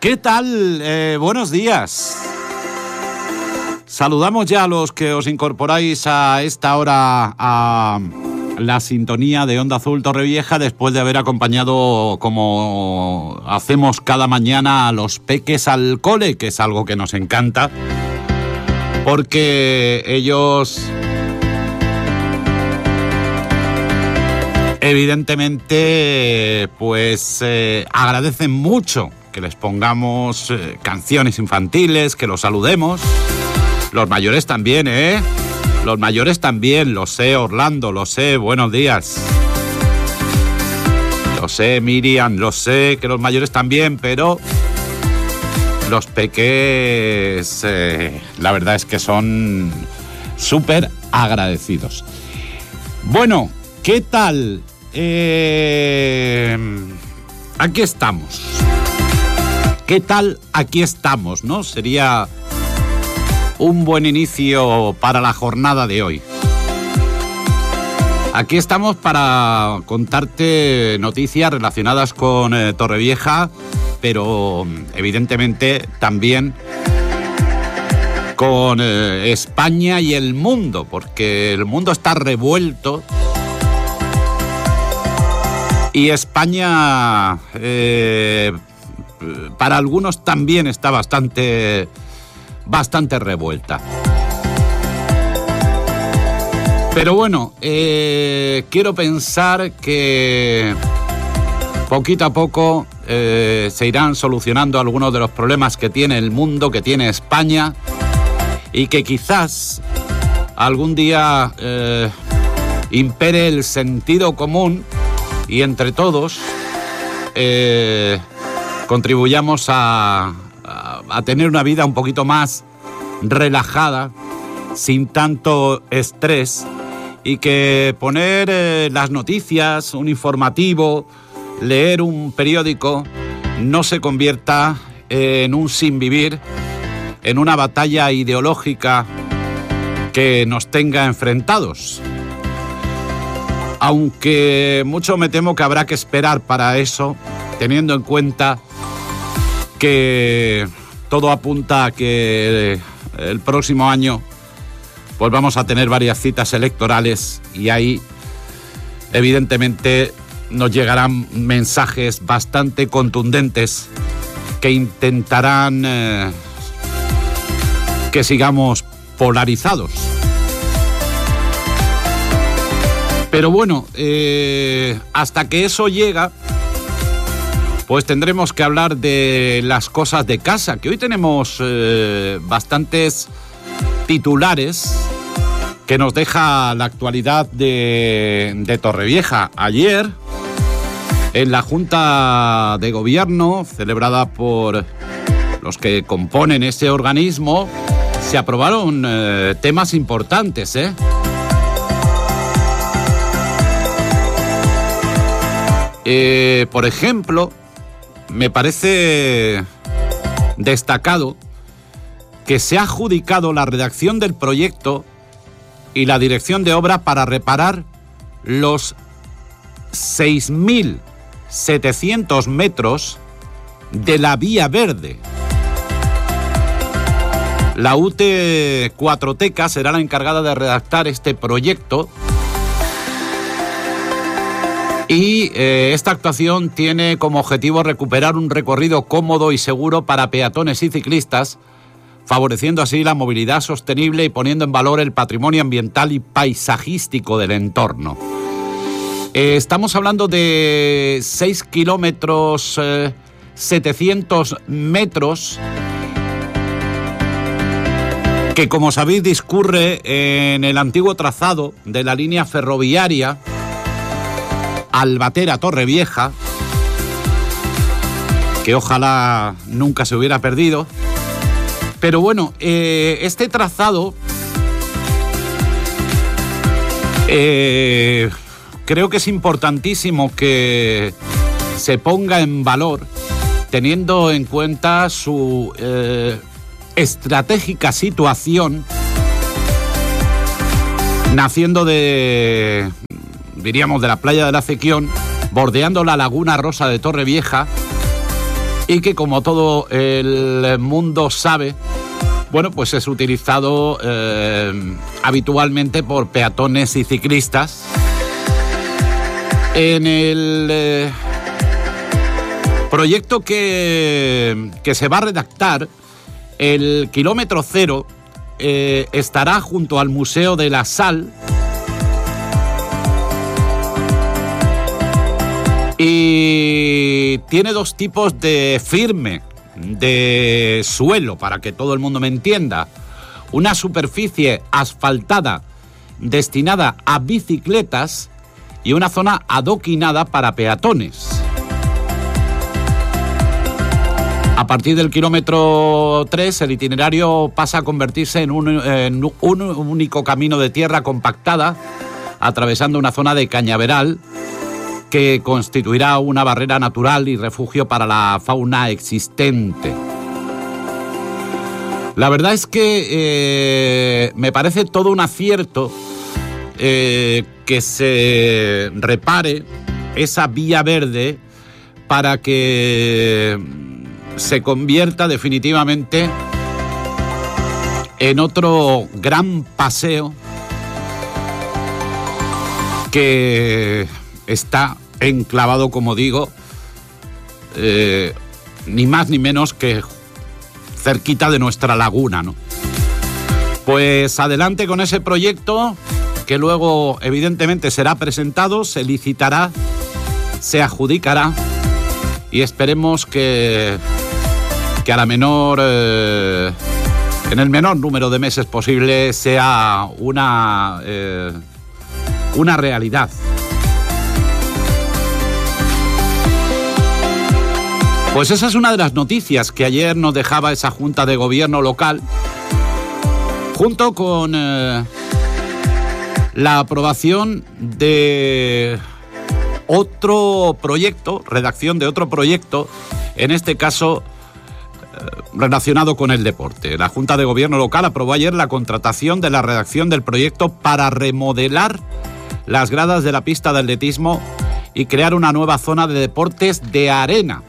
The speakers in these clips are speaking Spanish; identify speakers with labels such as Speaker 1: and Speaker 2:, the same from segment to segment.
Speaker 1: ¿Qué tal? Buenos días. Saludamos ya a los que os incorporáis a esta hora a la sintonía de Onda Azul Torrevieja después de haber acompañado, como hacemos cada mañana, a los peques al cole, que es algo que nos encanta, porque ellos evidentemente pues agradecen mucho que les pongamos canciones infantiles, que los saludemos. Los mayores también, ¿eh? Los mayores también, lo sé, Orlando, lo sé, buenos días. Lo sé, Miriam, lo sé, que los mayores también, pero los peques, la verdad es que son súper agradecidos. Bueno, ¿qué tal? Aquí estamos. ¿Qué tal? Aquí estamos, ¿no? Sería un buen inicio para la jornada de hoy. Aquí estamos para contarte noticias relacionadas con Torrevieja, pero evidentemente también con España y el mundo, porque el mundo está revuelto y España para algunos también está bastante revuelta. Pero bueno, quiero pensar que poquito a poco se irán solucionando algunos de los problemas que tiene el mundo, que tiene España, y que quizás algún día impere el sentido común y entre todos contribuyamos a tener una vida un poquito más relajada, sin tanto estrés, y que poner las noticias, un informativo, leer un periódico, no se convierta en un sinvivir, en una batalla ideológica que nos tenga enfrentados. Aunque mucho me temo que habrá que esperar para eso, teniendo en cuenta que todo apunta a que el próximo año pues vamos a tener varias citas electorales y ahí evidentemente nos llegarán mensajes bastante contundentes que intentarán que sigamos polarizados. Pero bueno, hasta que eso llega, pues tendremos que hablar de las cosas de casa, que hoy tenemos bastantes titulares que nos deja la actualidad de Torrevieja. Ayer, en la Junta de Gobierno, celebrada por los que componen ese organismo, se aprobaron temas importantes, por ejemplo, me parece destacado que se ha adjudicado la redacción del proyecto y la dirección de obra para reparar los 6.700 metros de la Vía Verde. La UT Cuatroteca será la encargada de redactar este proyecto. Y esta actuación tiene como objetivo recuperar un recorrido cómodo y seguro para peatones y ciclistas, favoreciendo así la movilidad sostenible y poniendo en valor el patrimonio ambiental y paisajístico del entorno. Estamos hablando de 6 kilómetros, 700 metros, que como sabéis discurre en el antiguo trazado de la línea ferroviaria Albatera-Torrevieja, que ojalá nunca se hubiera perdido. Pero bueno, este trazado creo que es importantísimo que se ponga en valor, teniendo en cuenta su estratégica situación, naciendo de, diríamos, de la playa del Acequión, bordeando la Laguna Rosa de Torrevieja y que, como todo el mundo sabe, bueno, pues es utilizado habitualmente por peatones y ciclistas. En el proyecto que se va a redactar, el kilómetro cero estará junto al Museo de la Sal y tiene dos tipos de firme de suelo, para que todo el mundo me entienda. Una superficie asfaltada destinada a bicicletas y una zona adoquinada para peatones. A partir del kilómetro 3, el itinerario pasa a convertirse en un único camino de tierra compactada, atravesando una zona de cañaveral que constituirá una barrera natural y refugio para la fauna existente. La verdad es que me parece todo un acierto que se repare esa vía verde para que se convierta definitivamente en otro gran paseo que está enclavado, como digo, ni más ni menos que cerquita de nuestra laguna, ¿no? Pues adelante con ese proyecto, que luego evidentemente será presentado, se licitará, se adjudicará y esperemos que a la menor, en el menor número de meses posible, sea una realidad. Pues esa es una de las noticias que ayer nos dejaba esa Junta de Gobierno local, junto con la aprobación de otro proyecto, redacción de otro proyecto, en este caso relacionado con el deporte. La Junta de Gobierno local aprobó ayer la contratación de la redacción del proyecto para remodelar las gradas de la pista de atletismo y crear una nueva zona de deportes de arena.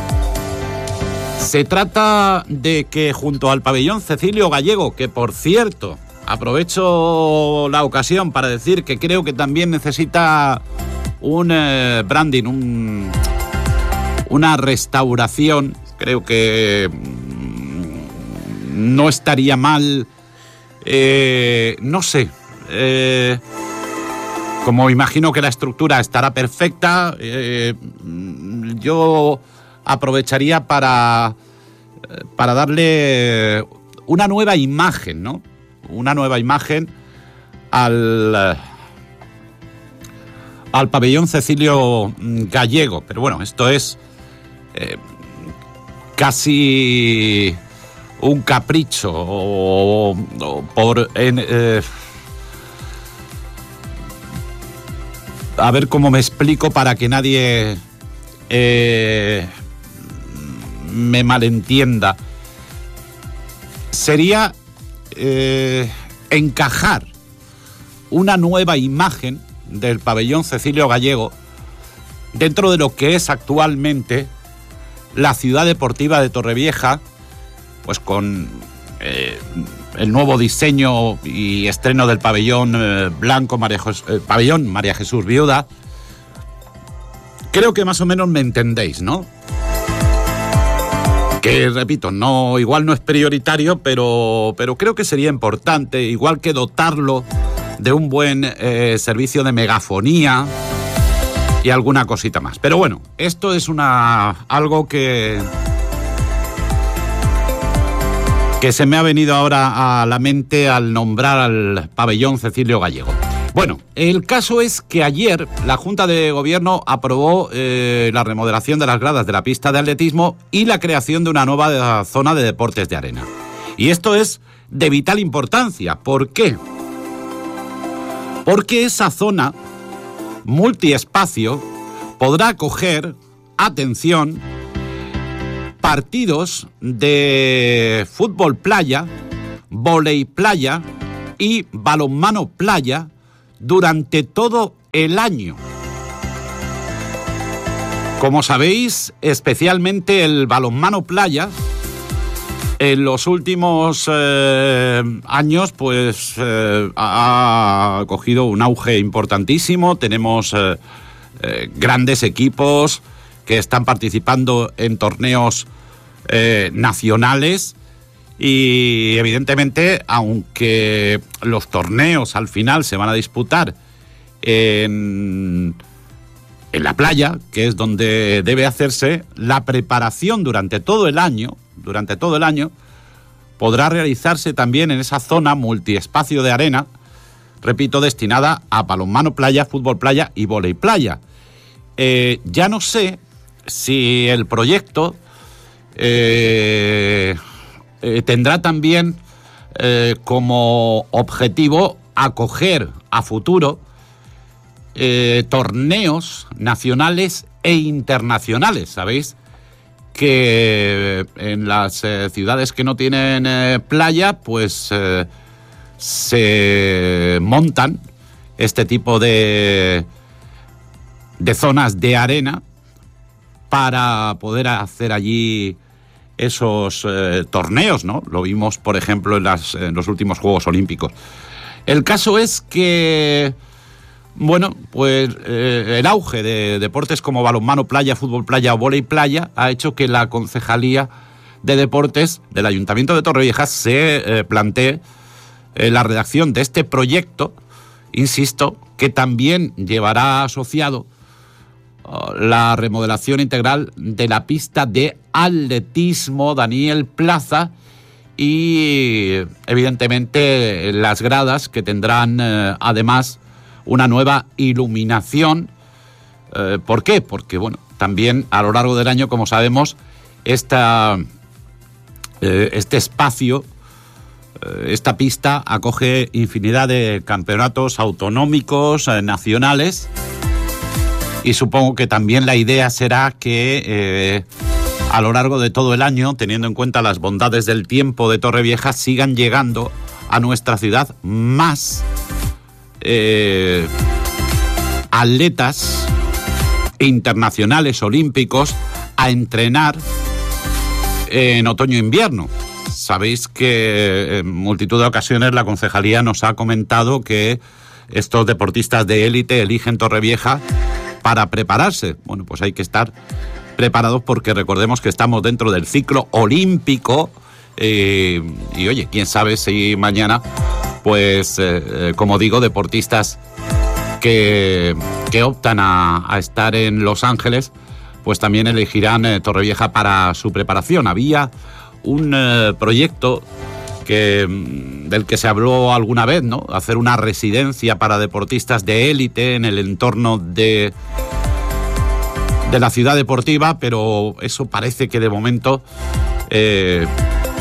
Speaker 1: Se trata de que junto al pabellón Cecilio Gallego, que por cierto, aprovecho la ocasión para decir que creo que también necesita un branding, una restauración, creo que no estaría mal, no sé, como imagino que la estructura estará perfecta, yo aprovecharía para darle una nueva imagen, ¿no? Una nueva imagen al pabellón Cecilio Gallego. Pero bueno, esto es casi un capricho a ver cómo me explico para que nadie me malentienda. Sería encajar una nueva imagen del pabellón Cecilio Gallego dentro de lo que es actualmente la ciudad deportiva de Torrevieja, pues con el nuevo diseño y estreno del pabellón blanco, pabellón María Jesús Viuda. Creo que más o menos me entendéis, ¿no? Que, repito, igual no es prioritario, pero creo que sería importante, igual que dotarlo de un buen servicio de megafonía y alguna cosita más. Pero bueno, esto es algo que se me ha venido ahora a la mente al nombrar al pabellón Cecilio Gallego. Bueno, el caso es que ayer la Junta de Gobierno aprobó la remodelación de las gradas de la pista de atletismo y la creación de una nueva zona de deportes de arena. Y esto es de vital importancia. ¿Por qué? Porque esa zona multiespacio podrá acoger, atención, partidos de fútbol playa, vóley playa y balonmano playa durante todo el año. Como sabéis, especialmente el balonmano playa, en los últimos años, pues ha cogido un auge importantísimo. Tenemos grandes equipos que están participando en torneos nacionales y, evidentemente, aunque los torneos al final se van a disputar en la playa, que es donde debe hacerse, la preparación durante todo el año, podrá realizarse también en esa zona multiespacio de arena, repito, destinada a balonmano playa, fútbol playa y vóley playa. Ya no sé si el proyecto tendrá también como objetivo acoger a futuro torneos nacionales e internacionales. Sabéis que en las ciudades que no tienen playa, pues se montan este tipo de zonas de arena para poder hacer allí esos torneos, ¿no? Lo vimos, por ejemplo, en los últimos Juegos Olímpicos. El caso es que, bueno, pues el auge de deportes como balonmano playa, fútbol playa o vóley playa ha hecho que la Concejalía de Deportes del Ayuntamiento de Torrevieja se plantee la redacción de este proyecto, insisto, que también llevará asociado la remodelación integral de la pista de atletismo Daniel Plaza y, evidentemente, las gradas, que tendrán además una nueva iluminación. ¿Por qué? Porque, bueno, también a lo largo del año, como sabemos, este espacio, esta pista, acoge infinidad de campeonatos autonómicos, nacionales, y supongo que también la idea será que a lo largo de todo el año, teniendo en cuenta las bondades del tiempo de Torrevieja, sigan llegando a nuestra ciudad más atletas internacionales olímpicos a entrenar en otoño-invierno. Sabéis que en multitud de ocasiones la Concejalía nos ha comentado que estos deportistas de élite eligen Torrevieja para prepararse. Bueno, pues hay que estar preparados porque recordemos que estamos dentro del ciclo olímpico y oye, quién sabe si mañana, pues como digo, deportistas que optan a estar en Los Ángeles, pues también elegirán Torrevieja para su preparación. Había un proyecto del que se habló alguna vez, ¿no? Hacer una residencia para deportistas de élite en el entorno de la ciudad deportiva, pero eso parece que de momento